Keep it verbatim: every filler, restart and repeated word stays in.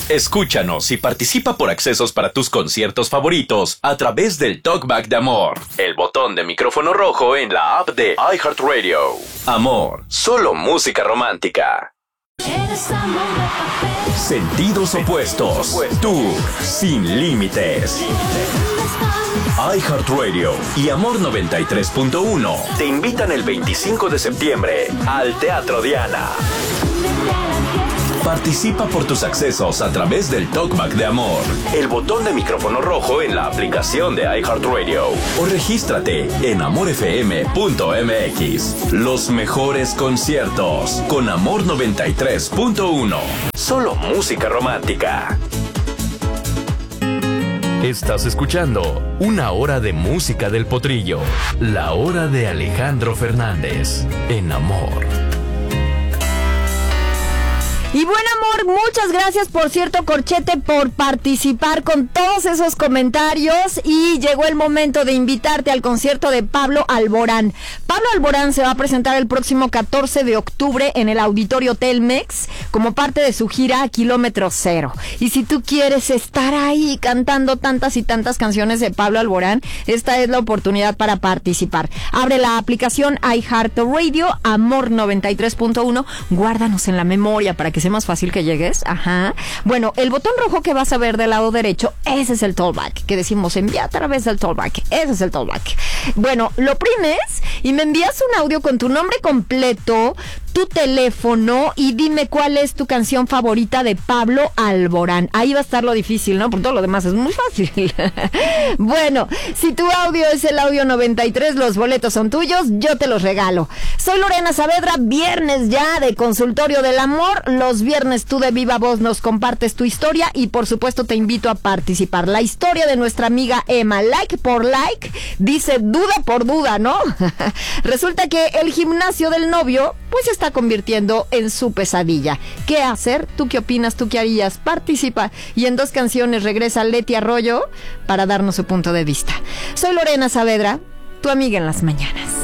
Escúchanos y participa por accesos para tus conciertos favoritos a través del Talkback de Amor, el botón de micrófono rojo en la app de iHeartRadio. Amor, solo música romántica. Sentidos opuestos. Tour sin límites. iHeartRadio y Amor noventa y tres punto uno te invitan el veinticinco de septiembre al Teatro Diana. Participa por tus accesos a través del Talkback de Amor, el botón de micrófono rojo en la aplicación de iHeartRadio, o regístrate en amor f m punto m x. Los mejores conciertos con Amor noventa y tres punto uno. Solo música romántica. Estás escuchando Una Hora de Música del Potrillo, la hora de Alejandro Fernández, en Amor. Y buen amor, muchas gracias, por cierto, Corchete, por participar con todos esos comentarios. Y llegó el momento de invitarte al concierto de Pablo Alborán. Pablo Alborán se va a presentar el próximo catorce de octubre en el Auditorio Telmex como parte de su gira Kilómetro Cero. Y si tú quieres estar ahí cantando tantas y tantas canciones de Pablo Alborán, esta es la oportunidad para participar. Abre la aplicación iHeartRadio, Amor noventa y tres punto uno, guárdanos en la memoria para que sea más fácil que llegues. Ajá. Bueno, el botón rojo que vas a ver del lado derecho, ese es el Talkback, que decimos envía a través del Talkback. Ese es el Talkback. Bueno, lo oprimes y me envías un audio con tu nombre completo, tu teléfono y dime cuál es tu canción favorita de Pablo Alborán. Ahí va a estar lo difícil, ¿no? Por todo lo demás es muy fácil. Bueno, si tu audio es el audio noventa y tres, los boletos son tuyos, yo te los regalo. Soy Lorena Saavedra, viernes ya de Consultorio del Amor. Los viernes tú de viva voz nos compartes tu historia y por supuesto te invito a participar. La historia de nuestra amiga Emma, like por like, dice duda por duda, ¿no? Resulta que el gimnasio del novio pues se está convirtiendo en su pesadilla. ¿Qué hacer? ¿Tú qué opinas? ¿Tú qué harías? Participa. Y en dos canciones regresa Leti Arroyo para darnos su punto de vista. Soy Lorena Saavedra, tu amiga en las mañanas.